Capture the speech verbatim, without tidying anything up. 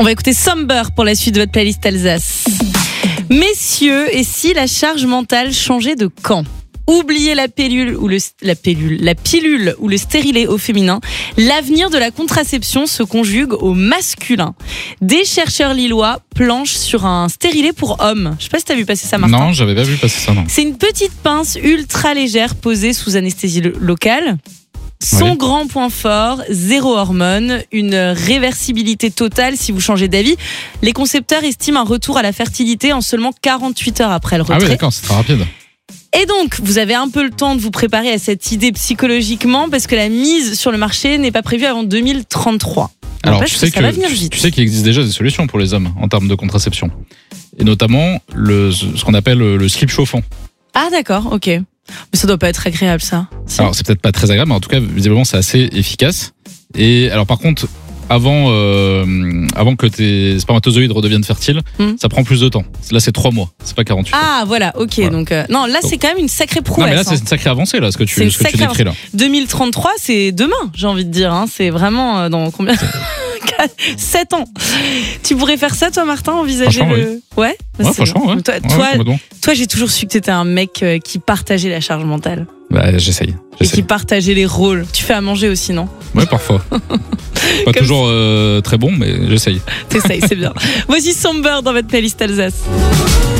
On va écouter Somber pour la suite de votre playlist Alsace. Messieurs, et si la charge mentale changeait de camp ? Oubliez la pilule ou le la pilule, la pilule ou le stérilet au féminin. L'avenir de la contraception se conjugue au masculin. Des chercheurs lillois planchent sur un stérilet pour hommes. Je sais pas si t'as vu passer ça, Martin. Non, j'avais pas vu passer ça, non. C'est une petite pince ultra légère posée sous anesthésie lo- locale. Son Oui. grand point fort, zéro hormone, une réversibilité totale si vous changez d'avis. Les concepteurs estiment un retour à la fertilité en seulement quarante-huit heures après le retrait. Ah oui, d'accord, c'est très rapide. Et donc, vous avez un peu le temps de vous préparer à cette idée psychologiquement parce que la mise sur le marché n'est pas prévue avant deux mille trente-trois. Alors, N'empêche tu sais que ça va que venir tu, vite. tu sais qu'il existe déjà des solutions pour les hommes en termes de contraception. Et notamment le, ce qu'on appelle le slip chauffant. Ah d'accord, ok. Mais ça doit pas être agréable ça. Si. Alors, c'est peut-être pas très agréable, mais en tout cas, visiblement, c'est assez efficace. Et alors, par contre, avant, euh, avant que tes spermatozoïdes redeviennent fertiles, Hmm. ça prend plus de temps. Là, c'est trois mois. C'est pas quarante-huit heures. Ah voilà, ok. Voilà. Donc euh, non, là c'est quand même une sacrée Non, prouesse. mais là, hein. c'est une sacrée avancée, là, ce que tu, C'est une ce que tu sacrée décris là. deux mille trente-trois, c'est demain, j'ai envie de dire. Hein. C'est vraiment euh, dans combien sept ans. Tu pourrais faire ça, toi, Martin, envisager Franchement, le. Ouais. Ouais, C'est franchement, bien. ouais. Toi, Ouais, toi, ouais, complètement. toi, j'ai toujours su que t'étais un mec euh, qui partageait la charge mentale Bah, j'essaye. et j'essaye. qui partageait les rôles. Tu fais à manger aussi, non ? Ouais, parfois. Pas Comme toujours euh, très bon, mais j'essaye. T'essayes, c'est bien. Voici Somber dans votre playlist Alsace.